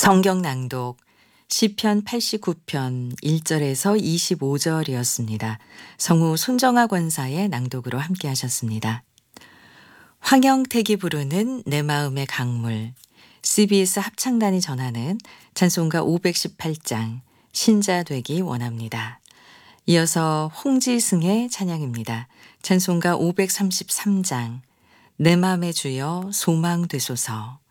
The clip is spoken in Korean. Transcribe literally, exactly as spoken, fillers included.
성경 낭독 시편 팔십구 편 일 절에서 이십오 절이었습니다. 성우 손정아 권사의 낭독으로 함께 하셨습니다. 황영택이 부르는 내 마음의 강물, 씨비에스 합창단이 전하는 찬송가 오백십팔 장 신자 되기 원합니다. 이어서 홍지승의 찬양입니다. 찬송가 오백삼십삼 장 내 맘의 주여 소망 되소서.